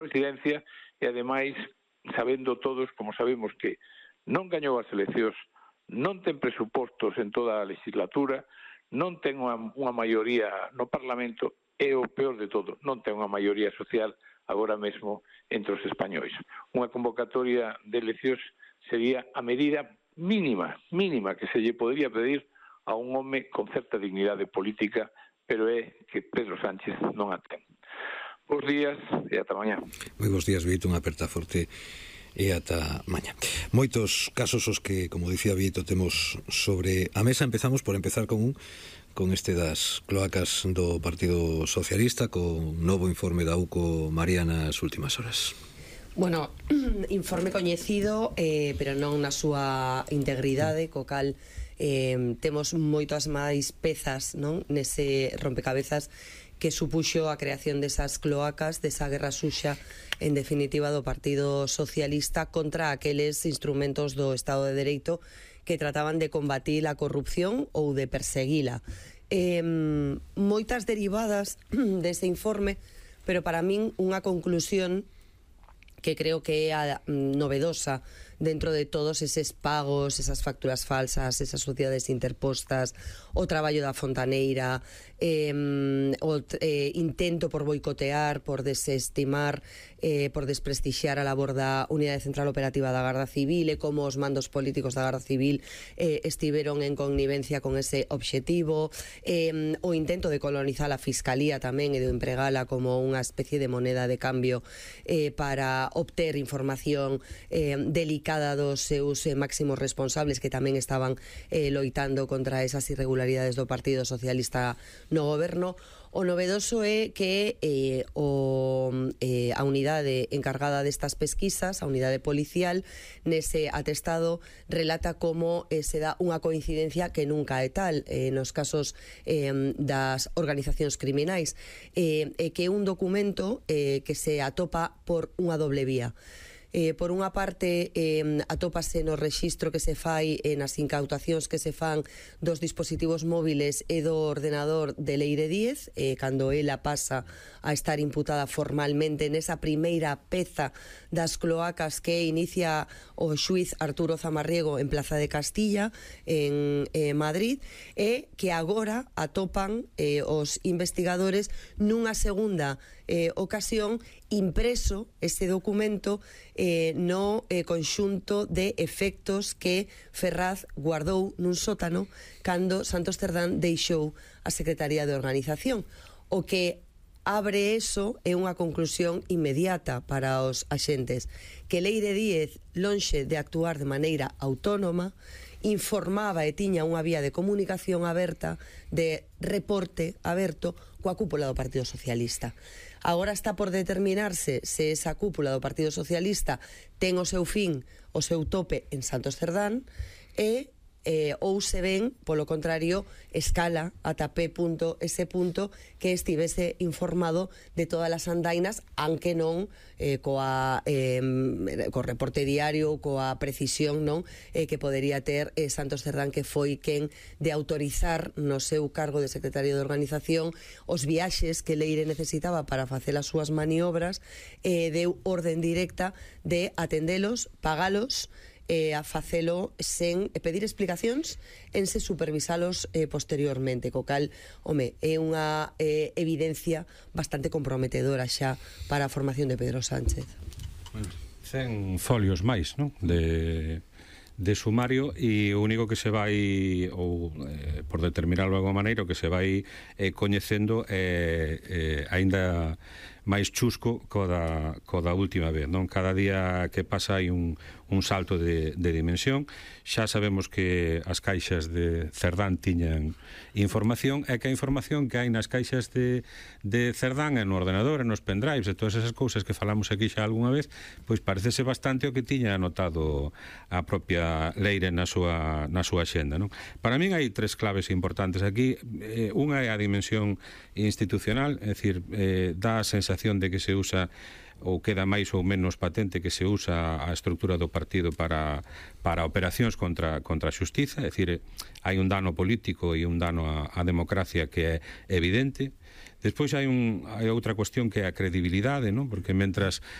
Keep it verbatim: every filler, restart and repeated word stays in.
presidencia e, ademais, sabendo todos, como sabemos, que non gañou as eleccións, non ten presupostos en toda a legislatura, non ten unha, unha maioría no Parlamento e, o peor de todo, non ten unha maioría social agora mesmo entre os españois. Unha convocatoria de eleccións sería a medida mínima, mínima que se lle podría pedir a un home con certa dignidade política, pero é que Pedro Sánchez non a ten. Bos días e ata mañá. Moi bos días, Vito, unha aperta forte e ata mañá. Moitos casos os que, como dicía Vito, temos sobre a mesa. Empezamos por empezar con un con este das cloacas do Partido Socialista, con novo informe da U C O María nas últimas horas. Bueno, informe coñecido, eh, pero non na súa integridade, co cal eh, temos moitas máis pezas, non, nese rompecabezas que supuxo a creación desas cloacas, desa guerra suxa, en definitiva, do Partido Socialista contra aqueles instrumentos do Estado de Dereito que trataban de combatir a corrupción ou de perseguila. Eh, moitas derivadas dese informe, pero para min unha conclusión que creo que é a novedosa dentro de todos eses pagos, esas facturas falsas, esas sociedades interpostas, o traballo da Fontaneira, eh, o eh, intento por boicotear, por desestimar, eh, por desprestixiar a labor da Unidade Central Operativa da Garda Civil, e como os mandos políticos da Garda Civil eh, estiveron en connivencia con ese obxectivo, eh, o intento de colonizar a Fiscalía tamén e de empregala como unha especie de moneda de cambio eh, para obter información eh, delicada dos seus eh, máximos responsables, que tamén estaban eh, loitando contra esas irregularidades do Partido Socialista no goberno. O novedoso é que eh, o, eh, a unidade encargada destas pesquisas, a unidade policial, nese atestado relata como eh, se dá unha coincidencia que nunca é tal eh, nos casos eh, das organizacións criminais, eh, eh, que é un documento eh, que se atopa por unha doble vía. Eh, por unha parte, eh, atópase no rexistro que se fai eh, nas incautacións que se fan dos dispositivos móviles e do ordenador de Leire Díez, eh, cando ela pasa a estar imputada formalmente nesa primeira peza das cloacas que inicia o xuiz Arturo Zamarriego en Plaza de Castilla, en eh, Madrid, e que agora atopan eh, os investigadores nunha segunda eh, ocasión impreso ese documento eh, no eh, conxunto de efectos que Ferraz guardou nun sótano cando Santos Cerdán deixou a Secretaría de Organización. O que abre eso é unha conclusión inmediata para os axentes, que Leire Díez, lonxe de actuar de maneira autónoma, informaba e tiña unha vía de comunicación aberta, de reporte aberto coa cúpula do Partido Socialista. Agora está por determinarse se esa cúpula do Partido Socialista ten o seu fin, o seu tope en Santos Cerdán, e eh, ou se ven, polo contrario, escala ata P S que estivese informado de todas as andainas, aunque non eh, coa eh, co reporte diario, coa precisión, non, eh, que podería ter eh, Santos Cerdán, que foi quen de autorizar no seu cargo de secretario de Organización os viaxes que Leire necesitaba para facer as súas maniobras, eh, deu orden directa de atendelos, pagalos, eh, a facelo sen pedir explicacións, en se supervisalos eh, posteriormente, co cal, home, é unha eh, evidencia bastante comprometedora xa para a formación de Pedro Sánchez. Bueno, cen folios máis, non? De... de sumario, e o único que se vai, ou eh, por determinarlo de alguma maneira, o que se vai eh, coñecendo é eh, aínda máis chusco co da, co da última vez, non? Cada día que pasa hai un, un salto de, de dimensión. Xa sabemos que as caixas de Cerdán tiñan información, e que a información que hai nas caixas de, de Cerdán é no ordenador, e nos pendrives, e todas esas cousas que falamos aquí xa algunha vez, pois parecese bastante o que tiña anotado a propia Leire na súa, na súa xenda, non? Para min hai tres claves importantes aquí. Eh, unha é a dimensión institucional, é dicir, eh, dá a sensación de que se usa ou queda máis ou menos patente que se usa a estructura do partido para, para operacións contra, contra a xustiza, é dicir, hai un dano político e un dano á, á democracia que é evidente. Despois hai, un, hai outra cuestión que é a credibilidade, non? Porque mentras